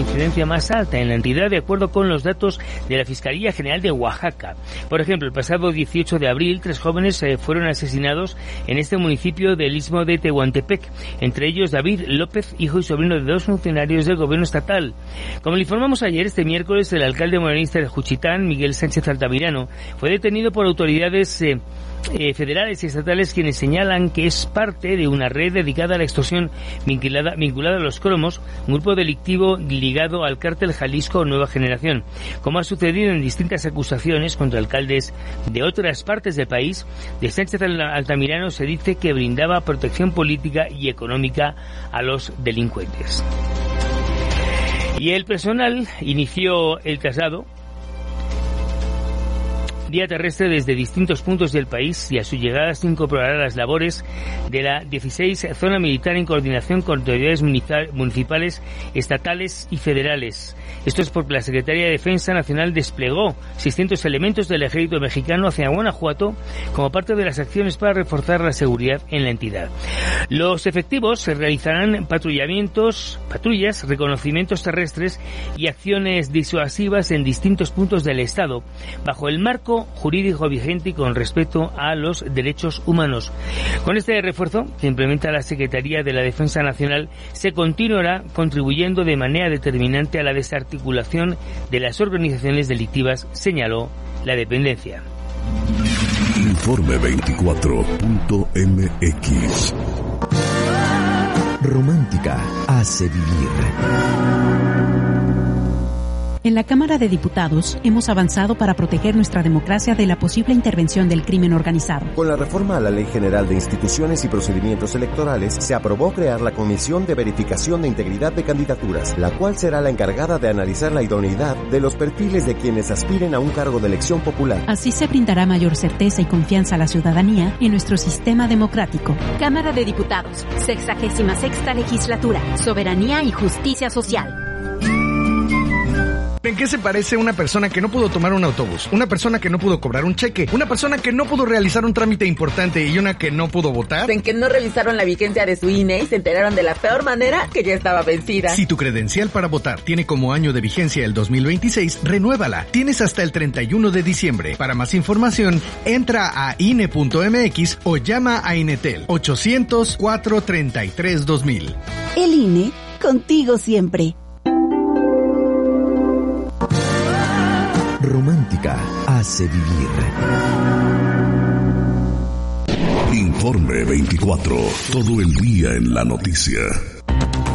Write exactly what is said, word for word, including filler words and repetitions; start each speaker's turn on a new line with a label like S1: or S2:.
S1: incidencia más alta en la entidad, de acuerdo con los datos de la Fiscalía General de Oaxaca. Por ejemplo, el pasado dieciocho de abril, tres jóvenes eh, fueron asesinados en este municipio del Istmo de Tehuantepec, entre ellos David López, hijo y sobrino de dos funcionarios del gobierno estatal. Como le informamos ayer, este miércoles, el alcalde morenista de Juchitán, Miguel Sánchez Altamirano, fue detenido por autoridades eh, eh, federales y estatales, quienes señalan que es parte de una red dedicada a la extorsión vinculada, vinculada a los cromos, un grupo delictivo ligado al cártel Jalisco Nueva Generación. Como ha sucedido en distintas acusaciones contra alcaldes de otras partes del país, de Sánchez Altamirano se dice que brindaba protección política y económica a los delincuentes. Y el personal inició el traslado vía terrestre desde distintos puntos del país, y a su llegada se incorporará las labores de la dieciséis Zona Militar en coordinación con autoridades municipales, estatales y federales. Esto es porque la Secretaría de Defensa Nacional desplegó seiscientos elementos del ejército mexicano hacia Guanajuato como parte de las acciones para reforzar la seguridad en la entidad. Los efectivos se realizarán patrullamientos, patrullas, reconocimientos terrestres y acciones disuasivas en distintos puntos del Estado, bajo el marco jurídico vigente y con respeto a los derechos humanos. Con este refuerzo que implementa la Secretaría de la Defensa Nacional, se continuará contribuyendo de manera determinante a la desarticulación de las organizaciones delictivas, señaló la dependencia.
S2: Informe veinticuatro punto m x. Romántica hace vivir.
S3: En la Cámara de Diputados hemos avanzado para proteger nuestra democracia de la posible intervención del crimen organizado.
S4: Con la reforma a la Ley General de Instituciones y Procedimientos Electorales, se aprobó crear la Comisión de Verificación de Integridad de Candidaturas, la cual será la encargada de analizar la idoneidad de los perfiles de quienes aspiren a un cargo de elección popular.
S3: Así se brindará mayor certeza y confianza a la ciudadanía en nuestro sistema democrático.
S5: Cámara de Diputados, sexagésima sexta legislatura, soberanía y justicia social.
S6: ¿En qué se parece una persona que no pudo tomar un autobús, una persona que no pudo cobrar un cheque, una persona que no pudo realizar un trámite importante y una que no pudo votar?
S7: En que no revisaron la vigencia de su I N E y se enteraron de la peor manera que ya estaba vencida.
S6: Si tu credencial para votar tiene como año de vigencia el dos mil veintiséis, renuévala. Tienes hasta el treinta y uno de diciembre. Para más información, entra a I N E punto m x o llama a Inetel ochocientos, cuatrocientos treinta y tres, dos mil.
S8: El I N E, contigo siempre.
S2: Romántica hace vivir. Informe veinticuatro. Todo el día en la noticia.